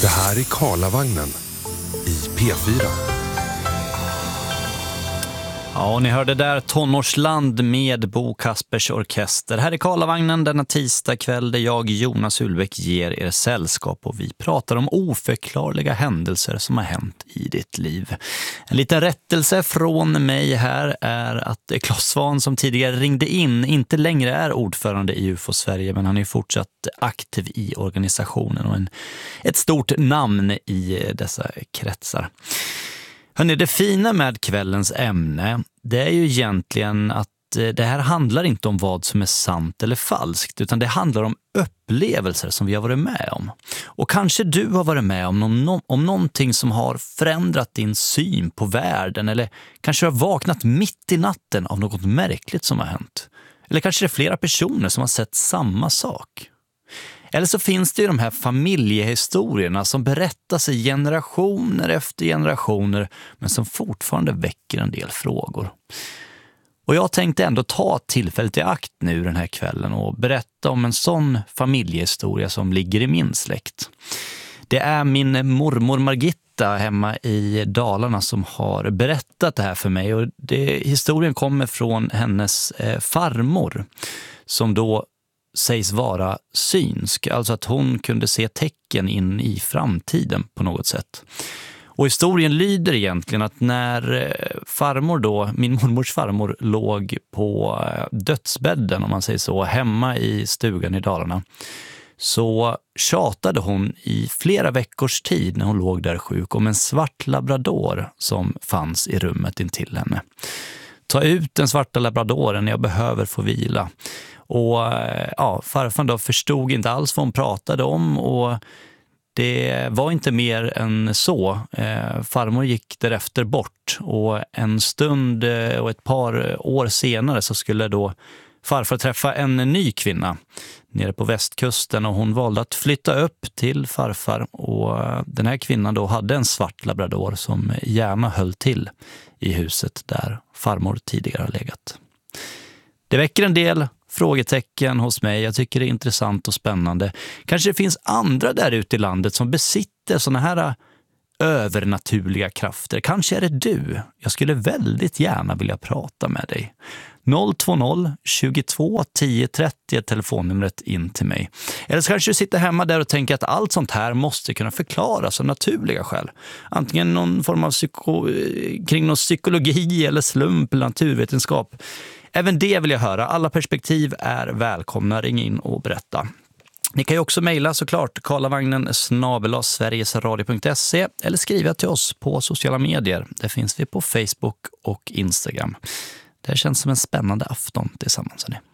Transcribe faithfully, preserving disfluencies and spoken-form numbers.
Det här är Karlavagnen i P fyra. Ja, och ni hörde där Tonårsland med Bo Kaspers orkester. Här är Karlavagnen denna tisdag kväll där jag, Jonas Ulbäck, ger er sällskap och vi pratar om oförklarliga händelser som har hänt i ditt liv. En liten rättelse från mig här är att Claes Svahn som tidigare ringde in inte längre är ordförande i U F O Sverige, men han är fortsatt aktiv i organisationen och en, ett stort namn i dessa kretsar. Hörrni, det fina med kvällens ämne, det är ju egentligen att det här handlar inte om vad som är sant eller falskt, utan det handlar om upplevelser som vi har varit med om. Och kanske du har varit med om, någon, om någonting som har förändrat din syn på världen, eller kanske har vaknat mitt i natten av något märkligt som har hänt. Eller kanske det är flera personer som har sett samma sak. Eller så finns det ju de här familjehistorierna som berättas i generationer efter generationer men som fortfarande väcker en del frågor. Och jag tänkte ändå ta tillfället i akt nu den här kvällen och berätta om en sån familjehistoria som ligger i min släkt. Det är min mormor Margitta hemma i Dalarna som har berättat det här för mig, och det, historien kommer från hennes eh, farmor som då sägs vara synsk, alltså att hon kunde se tecken in i framtiden på något sätt. Och historien lyder egentligen att när farmor då, min mormors farmor, låg på dödsbädden, om man säger så, hemma i stugan i Dalarna, så tjatade hon i flera veckors tid när hon låg där sjuk om en svart labrador som fanns i rummet intill henne. Ta ut den svarta labradoren, jag behöver få vila. Och ja, farfar då förstod inte alls vad hon pratade om, och det var inte mer än så. Eh, farmor gick därefter bort, och en stund och ett par år senare så skulle då farfar träffa en ny kvinna nere på västkusten, och hon valde att flytta upp till farfar, och den här kvinnan då hade en svart labrador som gärna höll till i huset där farmor tidigare har legat. Det väcker en del frågetecken hos mig. Jag tycker det är intressant och spännande. Kanske det finns andra där ute i landet som besitter såna här övernaturliga krafter. Kanske är det du. Jag skulle väldigt gärna vilja prata med dig. noll två noll tjugotvå tio trettio är telefonnumret in till mig. Eller så kanske du sitter hemma där och tänker att allt sånt här måste kunna förklaras av naturliga skäl. Antingen någon form av psyko- kring någon psykologi eller slump eller naturvetenskap. Även det vill jag höra. Alla perspektiv är välkomna. Ring in och berätta. Ni kan ju också mejla såklart karlavagnen snabel-a sverigesradio punkt se eller skriva till oss på sociala medier. Där finns vi på Facebook och Instagram. Det här känns som en spännande afton tillsammans.